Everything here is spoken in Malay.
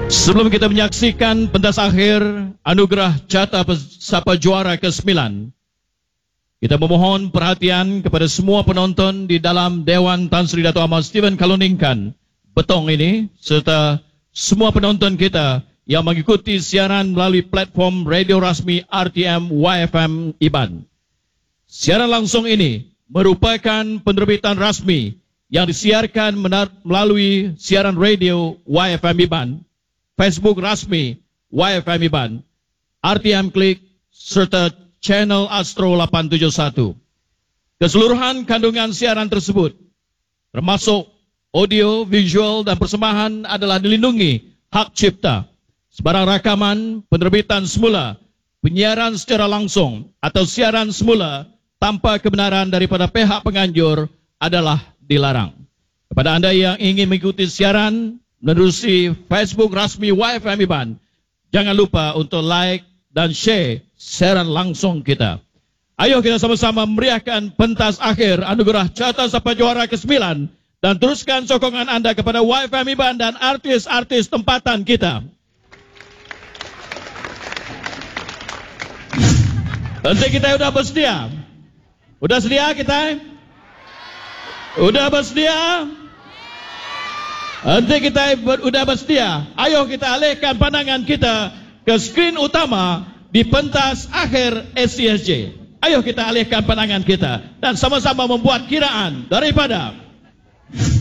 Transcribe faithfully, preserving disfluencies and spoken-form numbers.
Sebelum kita menyaksikan pentas akhir anugerah jatah pesapa juara ke sembilan, kita memohon perhatian kepada semua penonton di dalam Dewan Tan Sri Dato' Ahmad Steven Kaluningkan Betong ini, serta semua penonton kita yang mengikuti siaran melalui platform radio rasmi R T M Y F M Iban. Siaran langsung ini merupakan penerbitan rasmi yang disiarkan melalui siaran radio Y F M Iban, Facebook rasmi Y F M Iban, R T M Klik, serta channel Astro lapan tujuh satu. Keseluruhan kandungan siaran tersebut, termasuk audio, visual dan persembahan adalah dilindungi hak cipta. Sebarang rakaman, penerbitan semula, penyiaran secara langsung atau siaran semula tanpa kebenaran daripada pihak penganjur adalah dilarang. Kepada anda yang ingin mengikuti siaran menerusi Facebook rasmi Y F M Iban, jangan lupa untuk like dan share siaran langsung kita. Ayo kita sama-sama meriahkan pentas akhir anugerah jatah pesapa juara ke sembilan dan teruskan sokongan anda kepada Y F M Iban dan artis-artis tempatan kita. Nanti kita sudah bersedia. Sudah sedia kita? Sudah bersedia? Nanti kita sudah bersedia. Ayo kita alihkan pandangan kita ke skrin utama di pentas akhir S C S J. Ayo kita alihkan pandangan kita dan sama-sama membuat kiraan daripada